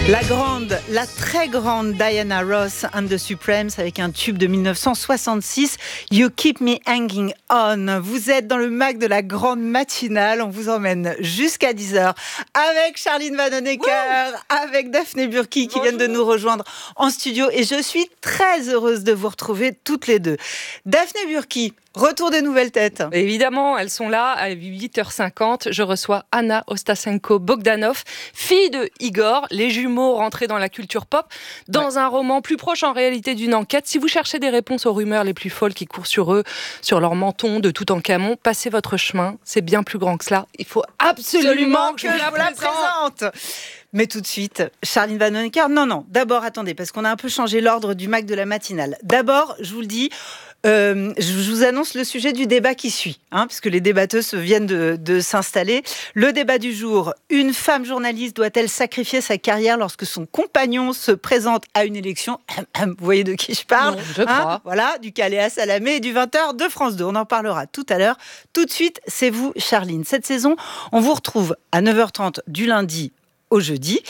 La très grande Diana Ross and the Supremes avec un tube de 1966, You Keep Me Hanging On. Vous êtes dans le mag de la grande matinale. On vous emmène jusqu'à 10h avec Charline Vanhoenacker, avec Daphné Burki qui viennent de nous rejoindre en studio. Et je suis très heureuse de vous retrouver toutes les deux. Daphné Burki, retour des nouvelles têtes. Évidemment, elles sont là. À 8h50, je reçois Anna Ostasenko-Bogdanov, fille de Igor, les jumeaux rentrés dans la culture pop, dans un roman plus proche en réalité d'une enquête. Si vous cherchez des réponses aux rumeurs les plus folles qui courent sur eux, sur leur menton de Toutankhamon, passez votre chemin. C'est bien plus grand que cela. Il faut absolument que je vous la présente. Mais tout de suite, Charline Vanhoenacker. Non, d'abord, attendez, parce qu'on a un peu changé l'ordre du mag de la matinale. D'abord, je vous le dis, je vous annonce le sujet du débat qui suit, puisque les débatteuses viennent de s'installer. Le débat du jour, une femme journaliste doit-elle sacrifier sa carrière lorsque son compagnon se présente à une élection? Vous voyez de qui je parle? Non, je crois. Voilà, du Caléa Salamé et du 20h de France 2. On en parlera tout à l'heure. Tout de suite, c'est vous, Charline. Cette saison, on vous retrouve à 9h30 du lundi au jeudi.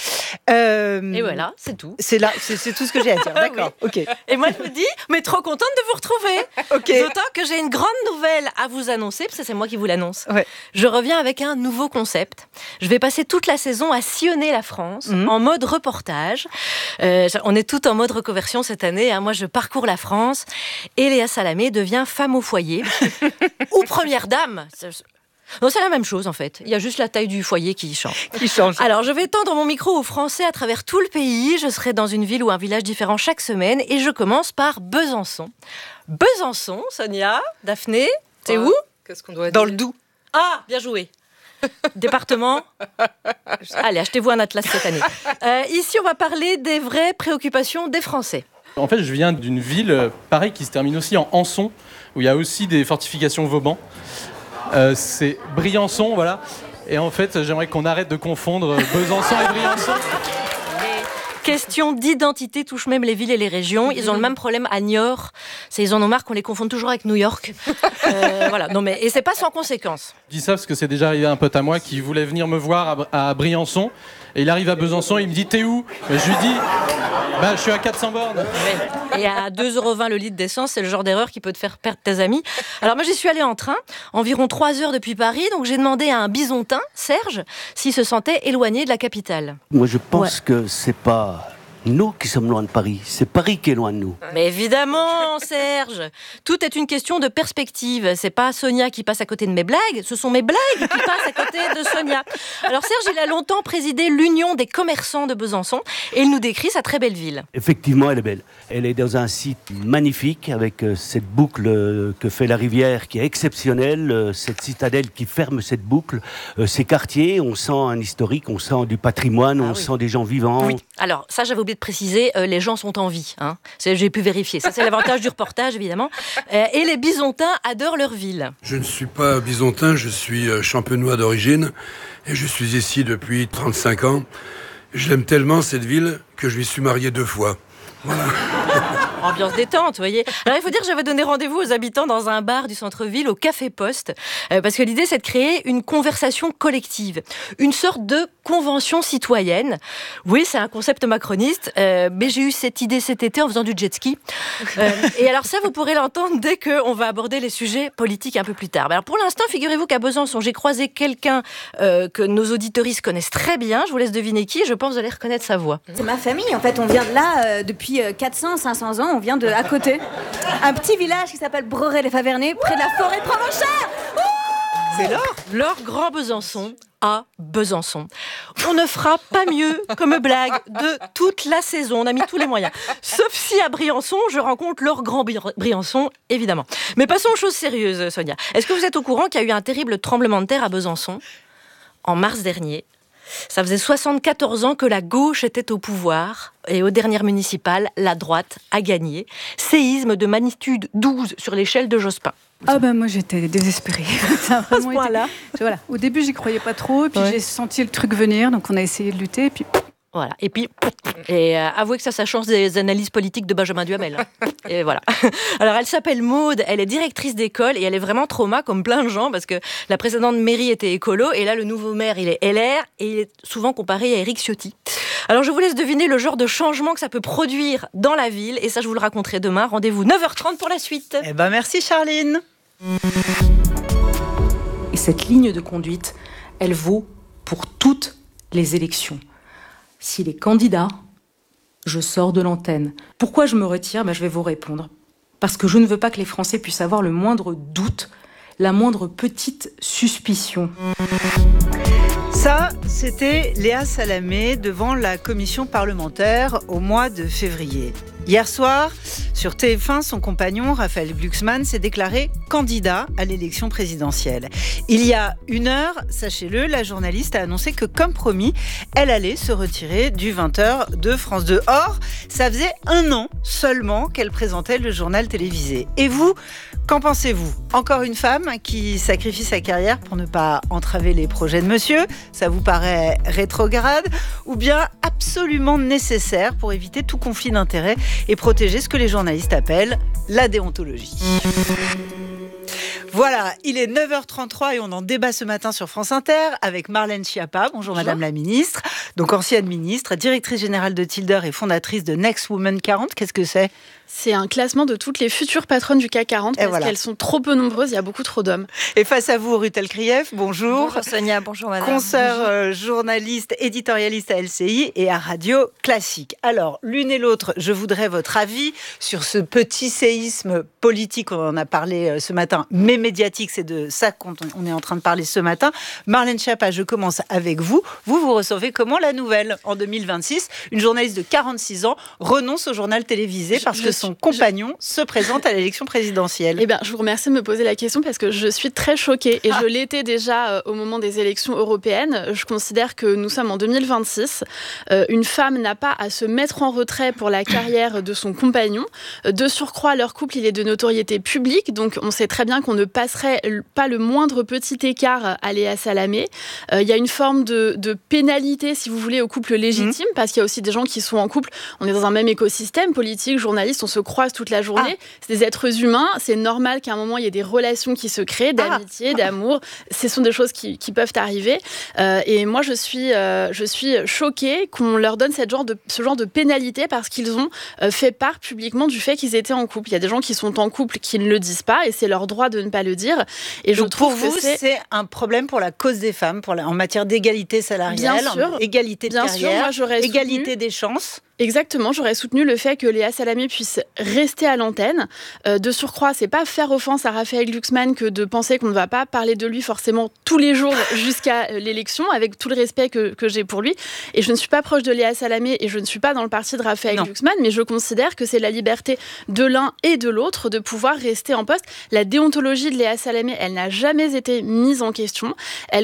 Et voilà, c'est tout. C'est tout ce que j'ai à dire. D'accord, oui. Ok. Et moi, je me dis, mais trop contente de vous retrouver. Okay. D'autant que j'ai une grande nouvelle à vous annoncer, parce que c'est moi qui vous l'annonce. Ouais. Je reviens avec un nouveau concept. Je vais passer toute la saison à sillonner la France en mode reportage. On est tout en mode reconversion cette année. Moi, je parcours la France et Léa Salamé devient femme au foyer ou première dame. Non, c'est la même chose en fait. Il y a juste la taille du foyer qui change. Alors, je vais tendre mon micro aux Français à travers tout le pays. Je serai dans une ville ou un village différent chaque semaine. Et je commence par Besançon. Besançon, Sonia, Daphné, c'est où? Qu'est-ce qu'on doit dire? Dans le Doubs. Ah, bien joué. Département. Allez, achetez-vous un atlas cette année. Ici, on va parler des vraies préoccupations des Français. En fait, je viens d'une ville, pareil, qui se termine aussi en Ançon, où il y a aussi des fortifications Vauban. C'est Briançon, voilà. Et en fait, j'aimerais qu'on arrête de confondre Besançon et Briançon. Les questions d'identité touchent même les villes et les régions. Ils ont le même problème à Niort. Ils en ont marre qu'on les confonde toujours avec New York. Voilà. Non, mais, et c'est pas sans conséquence. Je dis ça parce que c'est déjà arrivé à un pote à moi qui voulait venir me voir à Briançon. Et il arrive à Besançon, il me dit « T'es où ?» Je lui dis « Je suis à 400 bornes. » Et à 2,20 € le litre d'essence, c'est le genre d'erreur qui peut te faire perdre tes amis. Alors moi, j'y suis allée en train, environ 3 heures depuis Paris. Donc j'ai demandé à un bisontin, Serge, s'il se sentait éloigné de la capitale. Moi, je pense que c'est pas nous qui sommes loin de Paris, c'est Paris qui est loin de nous. Mais évidemment, Serge, tout est une question de perspective. C'est pas Sonia qui passe à côté de mes blagues, ce sont mes blagues qui passent à côté de Sonia. Alors Serge, il a longtemps présidé l'Union des commerçants de Besançon et il nous décrit sa très belle ville. Effectivement, elle est belle. Elle est dans un site magnifique avec cette boucle que fait la rivière qui est exceptionnelle, cette citadelle qui ferme cette boucle, ces quartiers, on sent un historique, on sent du patrimoine, on sent des gens vivants. Oui. Alors ça, j'avais oublié de préciser, les gens sont en vie. J'ai pu vérifier. Ça, c'est l'avantage du reportage, évidemment. Et les bisontins adorent leur ville. Je ne suis pas bisontin, je suis champenois d'origine et je suis ici depuis 35 ans. Je l'aime tellement, cette ville, que je lui suis marié 2 fois. Voilà. Ambiance détente, vous voyez. Alors, il faut dire que j'avais donné rendez-vous aux habitants dans un bar du centre-ville, au Café Poste, parce que l'idée, c'est de créer une conversation collective, une sorte de convention citoyenne. Oui, c'est un concept macroniste, mais j'ai eu cette idée cet été en faisant du jet ski. Et alors ça, vous pourrez l'entendre dès qu'on va aborder les sujets politiques un peu plus tard. Alors, pour l'instant, figurez-vous qu'à Besançon, j'ai croisé quelqu'un que nos auditeuristes connaissent très bien. Je vous laisse deviner qui, je pense que vous allez reconnaître sa voix. C'est ma famille, en fait, on vient de là depuis 400, 500 ans. On vient de à côté. Un petit village qui s'appelle Broré-les-Favernés, près de la forêt provençale. C'est Leur grand Besançon à Besançon. On ne fera pas mieux comme blague de toute la saison. On a mis tous les moyens. Sauf si à Briançon, je rencontre leur grand Briançon, évidemment. Mais passons aux choses sérieuses, Sonia. Est-ce que vous êtes au courant qu'il y a eu un terrible tremblement de terre à Besançon en mars dernier? Ça faisait 74 ans que la gauche était au pouvoir et aux dernières municipales, la droite a gagné. Séisme de magnitude 12 sur l'échelle de Jospin. Ah ben moi j'étais désespérée. Ça a À ce point-là. Voilà. Au début j'y croyais pas trop, puis j'ai senti le truc venir, donc on a essayé de lutter, et puis... Voilà. Et puis, avouez que ça change des analyses politiques de Benjamin Duhamel. Et voilà. Alors, elle s'appelle Maude, elle est directrice d'école et elle est vraiment trauma comme plein de gens parce que la précédente mairie était écolo et là, le nouveau maire, il est LR et il est souvent comparé à Éric Ciotti. Alors je vous laisse deviner le genre de changement que ça peut produire dans la ville, et ça je vous le raconterai demain. Rendez-vous 9h30 pour la suite. Eh ben merci Charline. Et cette ligne de conduite, elle vaut pour toutes les élections. S'il est candidat, je sors de l'antenne. Pourquoi je me retire ? Je vais vous répondre. Parce que je ne veux pas que les Français puissent avoir le moindre doute, la moindre petite suspicion. Ça, c'était Léa Salamé devant la commission parlementaire au mois de février. Hier soir, sur TF1, son compagnon, Raphaël Glucksmann, s'est déclaré candidat à l'élection présidentielle. Il y a 1 heure, sachez-le, la journaliste a annoncé que, comme promis, elle allait se retirer du 20h de France 2. Or, ça faisait 1 an seulement qu'elle présentait le journal télévisé. Et vous, qu'en pensez-vous ? Encore une femme qui sacrifie sa carrière pour ne pas entraver les projets de monsieur ? Ça vous paraît rétrograde ? Ou bien absolument nécessaire pour éviter tout conflit d'intérêts et protéger ce que les journalistes appellent la déontologie. Voilà, il est 9h33 et on en débat ce matin sur France Inter avec Marlène Schiappa. Bonjour Madame la Ministre. Donc ancienne ministre, directrice générale de Tilder et fondatrice de Next Women 40. Qu'est-ce que c'est ? C'est un classement de toutes les futures patronnes du CAC 40 parce qu'elles sont trop peu nombreuses, il y a beaucoup trop d'hommes. Et face à vous, Ruth Elkrief, bonjour. Bonjour Sonia, bonjour Madame. Consoeur journaliste, éditorialiste à LCI et à Radio Classique. Alors, l'une et l'autre, je voudrais votre avis sur ce petit séisme politique, on en a parlé ce matin, mais médiatique, c'est de ça qu'on est en train de parler ce matin. Marlène Schiappa, je commence avec vous. Vous recevez comment la nouvelle ? En 2026, une journaliste de 46 ans renonce au journal télévisé parce que son compagnon se présente à l'élection présidentielle. Eh bien, je vous remercie de me poser la question parce que je suis très choquée et je l'étais déjà au moment des élections européennes. Je considère que nous sommes en 2026. Une femme n'a pas à se mettre en retrait pour la carrière de son compagnon. De surcroît, leur couple, il est de notoriété publique, donc on sait très bien qu'on ne passerait pas le moindre petit écart à Léa Salamé. Il y a une forme de pénalité, si vous voulez, au couple légitime, parce qu'il y a aussi des gens qui sont en couple. On est dans un même écosystème, politique, journaliste, on se croise toute la journée. C'est des êtres humains. C'est normal qu'à un moment, il y ait des relations qui se créent, d'amitié, d'amour. Ce sont des choses qui peuvent arriver. Et moi, je suis choquée qu'on leur donne ce genre de pénalité parce qu'ils ont fait part publiquement du fait qu'ils étaient en couple. Il y a des gens qui sont en couple qui ne le disent pas et c'est leur droit de ne pas le dire. Et je trouve pour vous, c'est un problème pour la cause des femmes, en matière d'égalité salariale, égalité de carrière, égalité des chances. Exactement, j'aurais soutenu le fait que Léa Salamé puisse rester à l'antenne. De surcroît, c'est pas faire offense à Raphaël Glucksmann que de penser qu'on ne va pas parler de lui forcément tous les jours jusqu'à l'élection, avec tout le respect que j'ai pour lui. Et je ne suis pas proche de Léa Salamé et je ne suis pas dans le parti de Raphaël Glucksmann, mais je considère que c'est la liberté de l'un et de l'autre de pouvoir rester en poste. La déontologie de Léa Salamé, elle n'a jamais été mise en question. Elle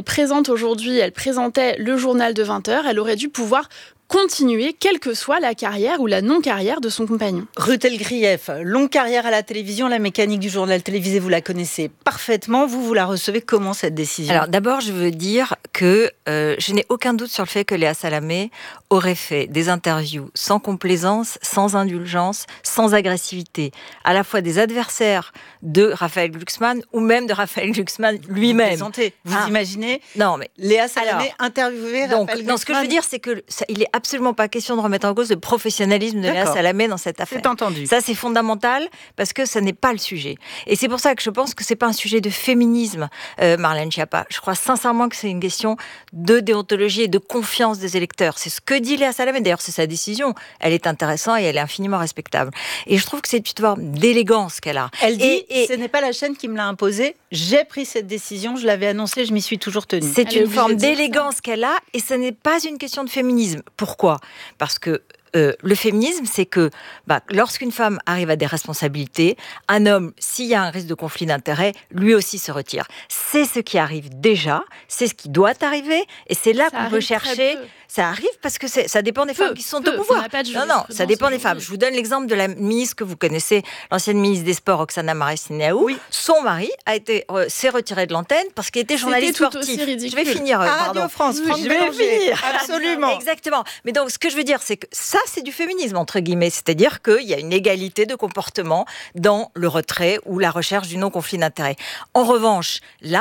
présentait le journal de 20h, elle aurait dû pouvoir continuer, quelle que soit la carrière ou la non-carrière de son compagnon. Ruth Elkrief, longue carrière à la télévision, la mécanique du journal télévisé, vous la connaissez parfaitement. Vous la recevez comment, cette décision ? Alors d'abord, je veux dire que je n'ai aucun doute sur le fait que Léa Salamé aurait fait des interviews sans complaisance, sans indulgence, sans agressivité, à la fois des adversaires de Raphaël Glucksmann ou même de Raphaël Glucksmann lui-même. Vous imaginez Léa Salamé interviewée Raphaël Glucksmann. Donc, ce que je veux dire, c'est que il est absolument pas question de remettre en cause le professionnalisme de Léa Salamé dans cette affaire. C'est entendu. Ça, c'est fondamental parce que ça n'est pas le sujet. Et c'est pour ça que je pense que c'est pas un sujet de féminisme, Marlène Schiappa. Je crois sincèrement que c'est une question de déontologie et de confiance des électeurs. C'est ce que dit Léa Salamé. D'ailleurs, c'est sa décision. Elle est intéressante et elle est infiniment respectable. Et je trouve que c'est une forme d'élégance qu'elle a. Elle dit, ce n'est pas la chaîne qui me l'a imposé. J'ai pris cette décision, je l'avais annoncée, je m'y suis toujours tenue. C'est une forme d'élégance qu'elle a et ce n'est pas une question de féminisme. Pourquoi ? Parce que le féminisme, c'est que lorsqu'une femme arrive à des responsabilités, un homme, s'il y a un risque de conflit d'intérêts, lui aussi se retire. C'est ce qui arrive déjà, c'est ce qui doit arriver, et c'est là qu'on peut chercher. Ça arrive parce que ça dépend des femmes qui sont au pouvoir. Ça dépend des femmes. Je vous donne l'exemple de la ministre que vous connaissez, l'ancienne ministre des Sports, Oksana Maristiniaou. Oui. Son mari s'est retiré de l'antenne parce qu'il était journaliste sportif. Je vais finir. Radio France, je vais finir. Absolument. Exactement. Mais donc, ce que je veux dire, c'est que ça, c'est du féminisme, entre guillemets. C'est-à-dire qu'il y a une égalité de comportement dans le retrait ou la recherche du non-conflit d'intérêts. En revanche, là,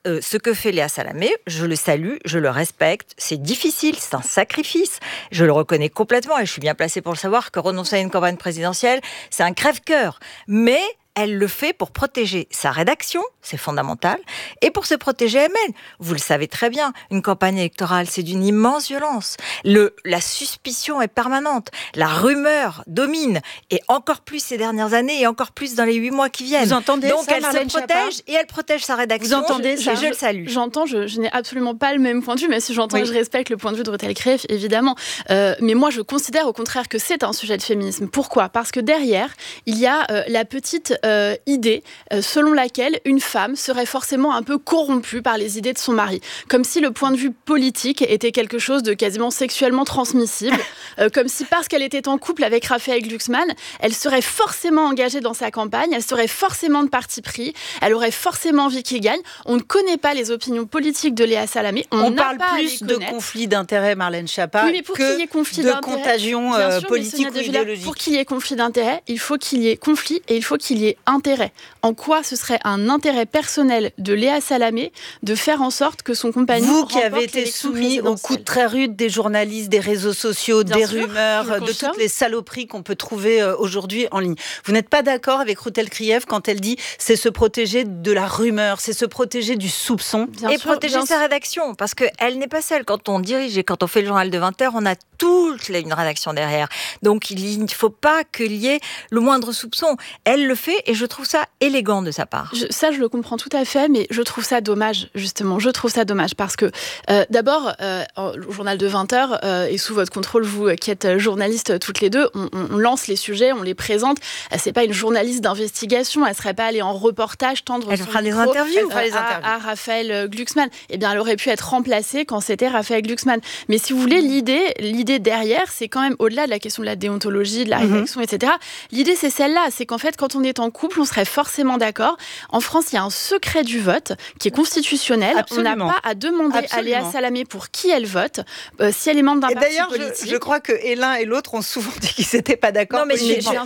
ce que fait Léa Salamé, je le salue, je le respecte. C'est difficile, c'est un sacrifice. Je le reconnais complètement et je suis bien placée pour le savoir que renoncer à une campagne présidentielle, c'est un crève-cœur. Mais elle le fait pour protéger sa rédaction, c'est fondamental, et pour se protéger elle-même. Vous le savez très bien, une campagne électorale, c'est d'une immense violence. La suspicion est permanente, la rumeur domine, et encore plus ces dernières années, et encore plus dans les 8 mois qui viennent. Vous entendez Donc ça, elle Marlène se protège, et elle protège sa rédaction. Vous entendez ça? Et je le salue. J'entends, je n'ai absolument pas le même point de vue, mais si j'entends et je respecte le point de vue de Ruth Elkreef, évidemment. Mais moi, je considère au contraire que c'est un sujet de féminisme. Pourquoi ? Parce que derrière, il y a la petite idée selon laquelle une femme serait forcément un peu corrompue par les idées de son mari. Comme si le point de vue politique était quelque chose de quasiment sexuellement transmissible. Comme si parce qu'elle était en couple avec Raphaël Glucksmann, elle serait forcément engagée dans sa campagne, elle serait forcément de parti pris, elle aurait forcément envie qu'il gagne. On ne connaît pas les opinions politiques de Léa Salamé. On parle plus de conflit d'intérêts, Marlène Schiappa, oui, mais pour qu'il y ait conflit de contagion politique ou idéologique. Pour qu'il y ait conflit d'intérêts, il faut qu'il y ait conflit et il faut qu'il y ait intérêt. En quoi ce serait un intérêt personnel de Léa Salamé de faire en sorte que son compagnon Vous qui avez été soumis aux coups très rudes des journalistes, des réseaux sociaux, des rumeurs, de toutes les saloperies qu'on peut trouver aujourd'hui en ligne. Vous n'êtes pas d'accord avec Ruth Elkreef quand elle dit c'est se protéger de la rumeur, c'est se protéger du soupçon et protéger sa rédaction, parce qu'elle n'est pas seule. Quand on dirige et quand on fait le journal de 20h, on a toute une rédaction derrière. Donc il ne faut pas qu'il y ait le moindre soupçon. Elle le fait et je trouve ça élégant de sa part. Je le comprends tout à fait, mais je trouve ça dommage, justement. Je trouve ça dommage parce que, d'abord, le journal de 20h, et sous votre contrôle, vous qui êtes journalistes toutes les deux, on lance les sujets, on les présente. C'est pas une journaliste d'investigation, elle serait pas allée en reportage tendre elle son fera micro des interviews, à Raphaël Glucksmann. Eh bien, elle aurait pu être remplacée quand c'était Raphaël Glucksmann. Mais si vous voulez, l'idée derrière, c'est quand même au-delà de la question de la déontologie, de la rédaction, etc. L'idée, c'est celle-là. C'est qu'en fait, quand on est en couple, on serait forcément d'accord. En France, il y a un secret du vote qui est constitutionnel. Absolument. On n'a pas à demander à Léa Salamé pour qui elle vote, si elle est membre d'un parti politique. D'ailleurs, je crois que l'un et l'autre ont souvent dit qu'ils n'étaient pas d'accord. Non, mais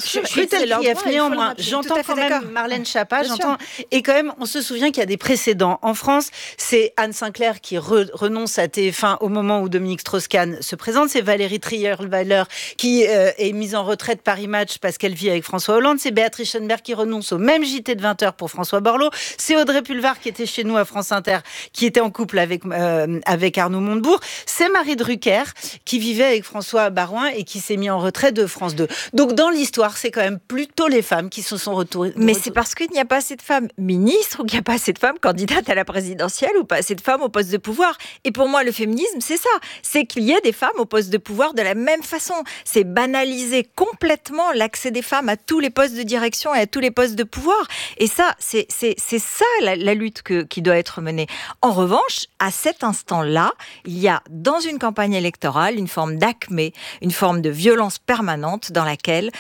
néanmoins, j'entends quand même Marlène Schiappa, et quand même, on se souvient qu'il y a des précédents. En France, c'est Anne Sinclair qui renonce à TF1 au moment où Dominique Strauss-Kahn se présente. C'est Valérie Trierweiler qui est mise en retraite de Paris Match parce qu'elle vit avec François Hollande. C'est Béatrice Schoenberg qui renonce au même JT de 20h pour François Borloo. C'est Audrey Pulvar qui était chez nous à France Inter, qui était en couple avec Arnaud Montebourg. C'est Marie Drucker qui vivait avec François Baroin et qui s'est mis en retrait de France 2. Donc dans l'histoire, c'est quand même plutôt les femmes qui se sont retournées. Mais c'est parce qu'il n'y a pas assez de femmes ministres ou qu'il n'y a pas assez de femmes candidates à la présidentielle ou pas assez de femmes au poste de pouvoir. Et pour moi, le féminisme, c'est ça. C'est qu'il y ait des femmes au poste de pouvoir de la même façon. C'est banaliser complètement l'accès des femmes à tous les postes de direction et à tous les postes de pouvoir. Et ça, c'est ça la lutte qui doit être menée. En revanche, à cet instant-là, il y a dans une campagne électorale une forme d'acmé, une forme de violence permanente dans laquelle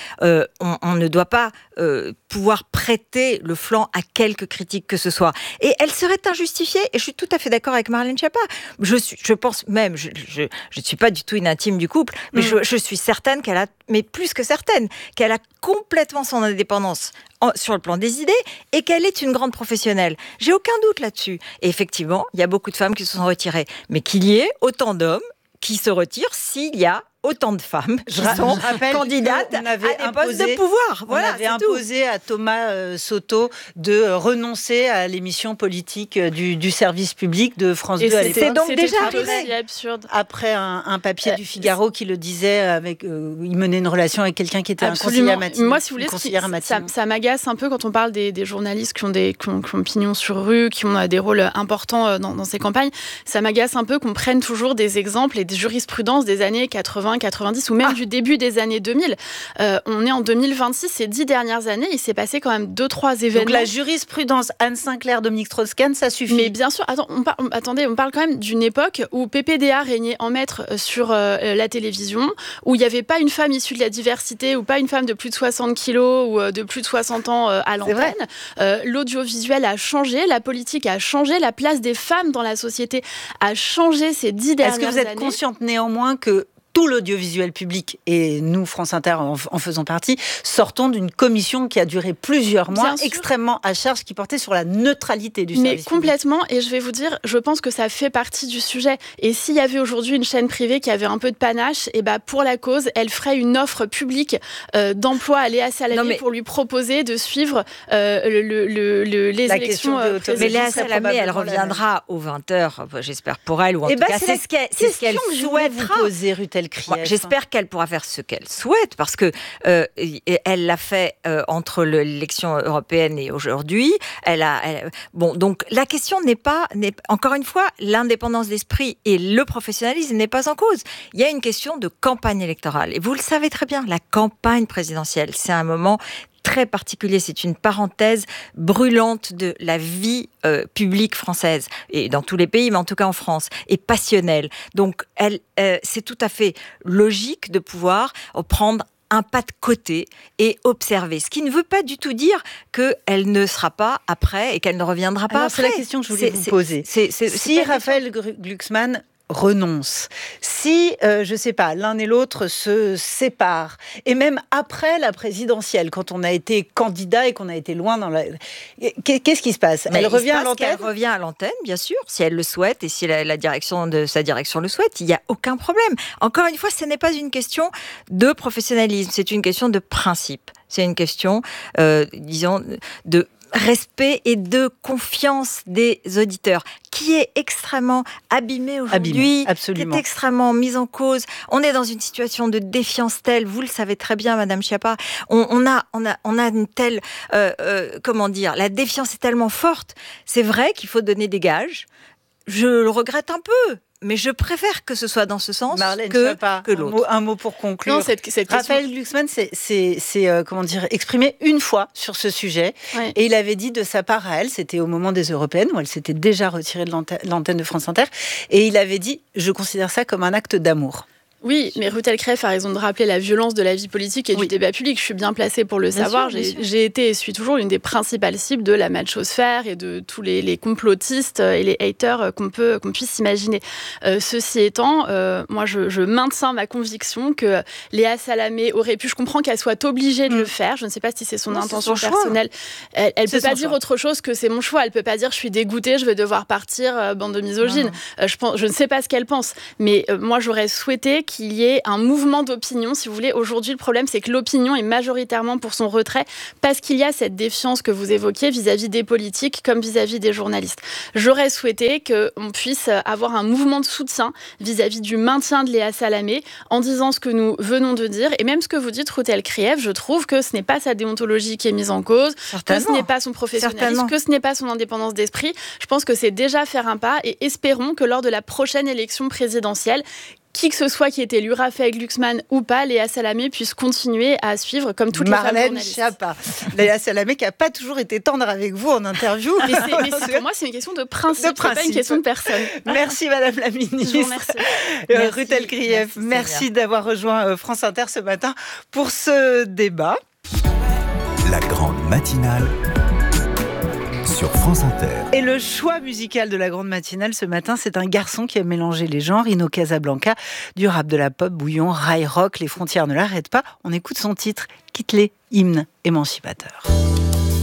on ne doit pas pouvoir prêter le flanc à quelque critique que ce soit. Et elle serait injustifiée, et je suis tout à fait d'accord avec Marlène Schiappa. Je pense même, je ne suis pas du tout une intime du couple, mais je suis certaine qu'elle a, mais plus que certaine, qu'elle a complètement son indépendance sur le plan des idées et qu'elle est une grande professionnelle. J'ai aucun doute là-dessus. Et effectivement, il y a beaucoup de femmes qui se sont retirées. Mais qu'il y ait autant d'hommes qui se retirent s'il y a autant de femmes qui sont candidates à des postes de pouvoir. Voilà, on avait imposé à Thomas Soto de renoncer à l'émission politique du service public de France 2 à l'époque. C'est donc déjà arrivé. Absurde. Après un papier du Figaro qui le disait, il menait une relation avec quelqu'un qui était un conseiller à Matignon. Moi, si vous voulez, ça m'agace un peu quand on parle des journalistes qui ont pignon sur rue, qui ont des rôles importants dans ces campagnes. Ça m'agace un peu qu'on prenne toujours des exemples et des jurisprudences des années 80, 90 ou même du début des années 2000. On est en 2026, ces 10 dernières années, il s'est passé quand même 2-3 événements. Donc la jurisprudence Anne Sinclair, Dominique Strauss-Kahn, ça suffit. Mais bien sûr, attendez, on parle quand même d'une époque où PPDA régnait en maître sur la télévision, où il n'y avait pas une femme issue de la diversité, ou pas une femme de plus de 60 kilos ou de plus de 60 ans à l'antenne. L'audiovisuel a changé, la politique a changé, la place des femmes dans la société a changé ces 10 dernières années. Est-ce que vous êtes consciente néanmoins que tout l'audiovisuel public, et nous, France Inter, en faisons partie, sortons d'une commission qui a duré plusieurs mois, extrêmement à charge, qui portait sur la neutralité du service public. Mais complètement, et je vais vous dire, je pense que ça fait partie du sujet. Et s'il y avait aujourd'hui une chaîne privée qui avait un peu de panache, et pour la cause, elle ferait une offre publique d'emploi à Léa Salamé pour lui proposer de suivre les élections présidentielles. Mais Léa Salamé, elle reviendra aux 20h, j'espère pour elle, ou en tout cas, c'est ce qu'elle souhaitera. Poser, Rutel Krief. J'espère qu'elle pourra faire ce qu'elle souhaite, parce que elle l'a fait entre l'élection européenne et aujourd'hui. Donc la question n'est pas, encore une fois, l'indépendance d'esprit et le professionnalisme n'est pas en cause. Il y a une question de campagne électorale. Et vous le savez très bien, la campagne présidentielle, c'est un moment très particulier, c'est une parenthèse brûlante de la vie publique française, et dans tous les pays, mais en tout cas en France, et passionnelle. Donc, c'est tout à fait logique de pouvoir prendre un pas de côté et observer. Ce qui ne veut pas du tout dire qu'elle ne sera pas après et qu'elle ne reviendra pas après. C'est la question que je voulais vous poser. Si Raphaël Glucksmann renonce, si, je ne sais pas, l'un et l'autre se séparent, et même après la présidentielle, quand on a été candidat et qu'on a été loin dans la... Qu'est-ce qui se passe ? Elle revient à l'antenne ? Elle revient à l'antenne, bien sûr, si elle le souhaite et si la direction de sa direction le souhaite, il n'y a aucun problème. Encore une fois, ce n'est pas une question de professionnalisme, c'est une question de principe. C'est une question, disons, de respect et de confiance des auditeurs, qui est extrêmement abîmée aujourd'hui, qui est extrêmement mise en cause. On est dans une situation de défiance telle, vous le savez très bien, Madame Schiappa, on a une telle, la défiance est tellement forte. C'est vrai qu'il faut donner des gages. Je le regrette un peu. Mais je préfère que ce soit dans ce sens que l'autre. Un mot pour conclure. Non, cette Raphaël Glucksmann s'est exprimé une fois sur ce sujet, et il avait dit de sa part à elle, c'était au moment des Européennes, où elle s'était déjà retirée de l'antenne de France Inter, et il avait dit « Je considère ça comme un acte d'amour ». Oui, mais Rutel Krief a raison de rappeler la violence de la vie politique et du débat public. Je suis bien placée pour le savoir. J'ai été et suis toujours l'une des principales cibles de la machosphère et de tous les complotistes et les haters qu'on puisse imaginer. Ceci étant, moi, je maintiens ma conviction que Léa Salamé aurait pu... Je comprends qu'elle soit obligée de le faire. Je ne sais pas si c'est son intention personnelle. Elle ne peut pas dire autre chose que c'est mon choix. Elle ne peut pas dire « je suis dégoûtée, je vais devoir partir, bande de misogynes ». Je ne sais pas ce qu'elle pense. Mais moi, j'aurais souhaité qu'il y ait un mouvement d'opinion, si vous voulez. Aujourd'hui, le problème, c'est que l'opinion est majoritairement pour son retrait parce qu'il y a cette défiance que vous évoquiez vis-à-vis des politiques comme vis-à-vis des journalistes. J'aurais souhaité qu'on puisse avoir un mouvement de soutien vis-à-vis du maintien de Léa Salamé en disant ce que nous venons de dire, et même ce que vous dites, Rutel Krief, je trouve que ce n'est pas sa déontologie qui est mise en cause, que ce n'est pas son professionnalisme, que ce n'est pas son indépendance d'esprit. Je pense que c'est déjà faire un pas, et espérons que lors de la prochaine élection présidentielle, qui que ce soit qui est élu, Raphaël Glucksmann ou pas, Léa Salamé puisse continuer à suivre comme toutes les femmes journalistes. Schiappa. Léa Salamé qui n'a pas toujours été tendre avec vous en interview. Mais pour moi, c'est une question de principe, c'est pas une question de personne. Merci Madame la Ministre. Je vous remercie. Rutel Krief, merci d'avoir rejoint France Inter ce matin pour ce débat. La grande matinale sur France Inter. Et le choix musical de la grande matinale ce matin, c'est un garçon qui a mélangé les genres, Rino Casablanca, du rap, de la pop, bouillon, rail rock, les frontières ne l'arrêtent pas. On écoute son titre, Quitte-les, hymne émancipateur.